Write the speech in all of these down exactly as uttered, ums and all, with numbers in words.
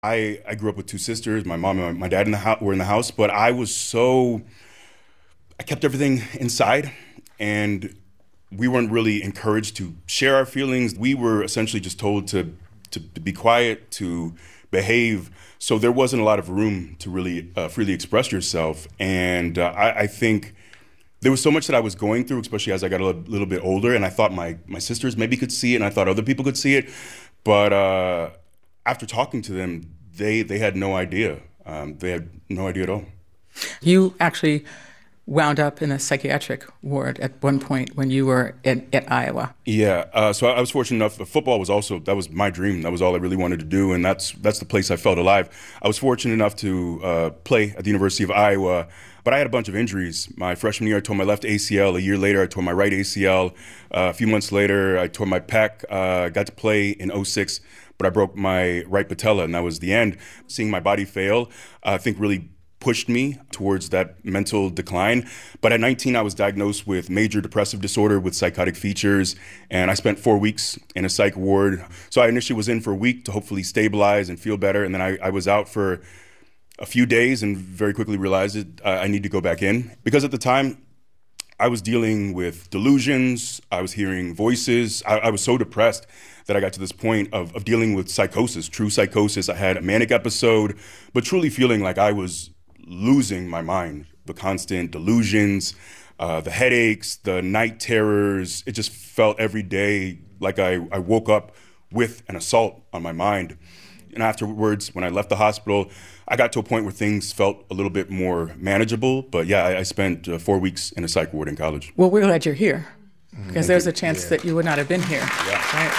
I, I grew up with two sisters. My mom and my dad in the house were in the house, but I was so, I kept everything inside, and we weren't really encouraged to share our feelings. We were essentially just told to to, to be quiet, to behave. So there wasn't a lot of room to really uh, freely express yourself. And uh, I, I think there was so much that I was going through, especially as I got a little, little bit older. And I thought my my sisters maybe could see it, and I thought other people could see it. But uh, after talking to them, they they had no idea. Um, they had no idea at all. You actually wound up in a psychiatric ward at one point when you were in, at Iowa. Yeah, uh, so I was fortunate enough. Football was also, that was my dream. That was all I really wanted to do, and that's that's the place I felt alive. I was fortunate enough to uh, play at the University of Iowa, but I had a bunch of injuries. My freshman year, I tore my left A C L. A year later, I tore my right A C L. Uh, a few months later, I tore my pec. I uh, got to play in oh six, but I broke my right patella, and that was the end. Seeing my body fail, uh, I think really pushed me towards that mental decline. But at nineteen, I was diagnosed with major depressive disorder with psychotic features, and I spent four weeks in a psych ward. So I initially was in for a week to hopefully stabilize and feel better, and then I, I was out for a few days and very quickly realized that uh, I need to go back in. Because at the time, I was dealing with delusions, I was hearing voices, I, I was so depressed that I got to this point of, of dealing with psychosis, true psychosis. I had a manic episode, but truly feeling like I was losing my mind. The constant delusions, uh, the headaches, the night terrors. It just felt every day like I, I woke up with an assault on my mind. And afterwards, when I left the hospital, I got to a point where things felt a little bit more manageable. But yeah, I, I spent uh, four weeks in a psych ward in college. Well, we're glad you're here, because there's a chance yeah. that you would not have been here. Yeah. Right?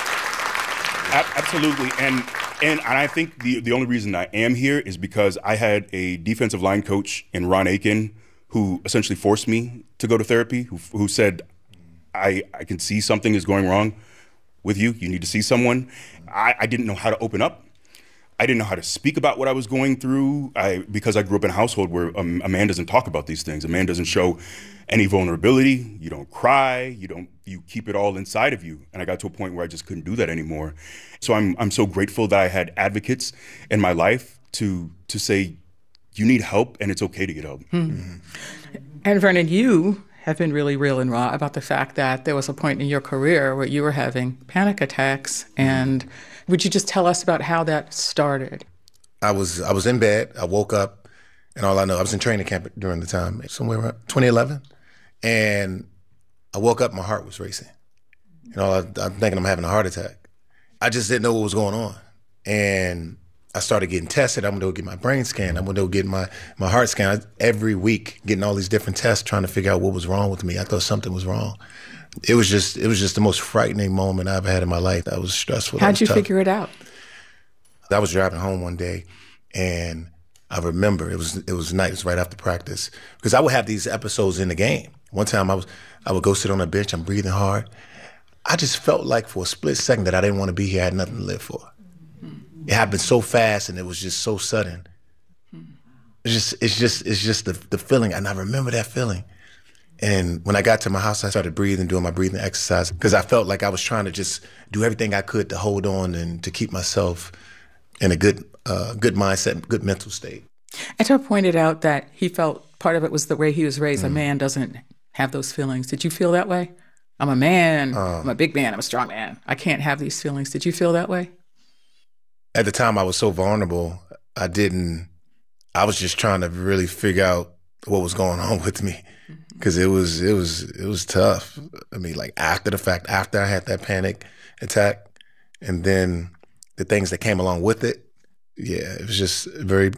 A- absolutely. And And, and I think the, the only reason I am here is because I had a defensive line coach in Ron Aiken who essentially forced me to go to therapy, who, who said, I, I can see something is going wrong with you. You need to see someone. I, I didn't know how to open up. I didn't know how to speak about what I was going through I, because I grew up in a household where a, a man doesn't talk about these things. A man doesn't show any vulnerability. You don't cry. You don't. You keep it all inside of you. And I got to a point where I just couldn't do that anymore. So I'm I'm so grateful that I had advocates in my life to to say, you need help and it's okay to get help. Hmm. Mm-hmm. And Vernon, you have been really real and raw about the fact that there was a point in your career where you were having panic attacks. And would you just tell us about how that started? I was I was in bed. I woke up, and all I know, I was in training camp during the time, somewhere around twenty eleven. And I woke up, my heart was racing. You know, I, I'm thinking I'm having a heart attack. I just didn't know what was going on. And I started getting tested. I'm going to go get my brain scan. I'm going to go get my, my heart scan. I, every week, getting all these different tests, trying to figure out what was wrong with me. I thought something was wrong. It was just it was just the most frightening moment I've had in my life. That was stressful. How'd you tough. figure it out? I was driving home one day, and I remember it was it was night. It was right after practice, because I would have these episodes in the game. One time I was I would go sit on a bench. I'm breathing hard. I just felt like for a split second that I didn't want to be here. I had nothing to live for. It happened so fast, and it was just so sudden. It's just it's just it's just the the feeling, and I remember that feeling. And when I got to my house, I started breathing, doing my breathing exercise, because I felt like I was trying to just do everything I could to hold on and to keep myself in a good uh, good mindset, good mental state. Ettore pointed out that he felt part of it was the way he was raised. Mm. A man doesn't have those feelings. Did you feel that way? I'm a man. Um, I'm a big man. I'm a strong man. I can't have these feelings. Did you feel that way? At the time, I was so vulnerable. I didn't. I was just trying to really figure out what was going on with me. Because it was it was it was tough. I mean, like after the fact, after I had that panic attack, and then the things that came along with it, yeah, it was just very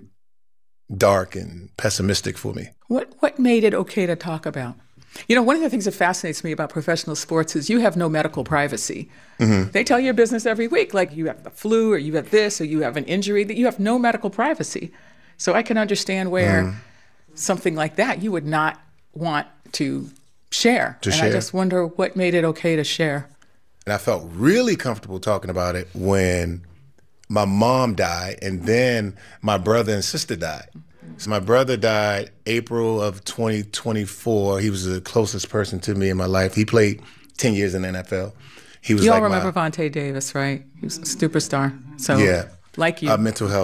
dark and pessimistic for me. What what made it okay to talk about? You know, one of the things that fascinates me about professional sports is you have no medical privacy. Mm-hmm. They tell your business every week, like you have the flu or you have this or you have an injury, that you have no medical privacy. So I can understand where mm. something like that you would not want to share. To and share. I just wonder what made it okay to share. And I felt really comfortable talking about it when my mom died and then my brother and sister died. So my brother died April of twenty twenty-four. He was the closest person to me in my life. He played ten years in the N F L. He was you like all remember my, Vontae Davis, right? He was a superstar. So yeah. Like you. Uh, mental health.